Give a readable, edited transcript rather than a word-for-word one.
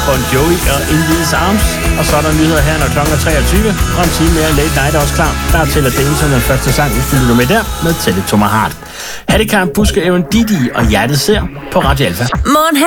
Bon Jovi og In These Arms. Og så er der nyheder her, når klokken er 23. Og en time mere Late Night er også klar. Der er Taylor Davidson den første sang, hvis du lytter med der, med Tell It To My Heart. Hattekamp, Buske, Evan Didi og Hjertet Ser på Radio Alfa.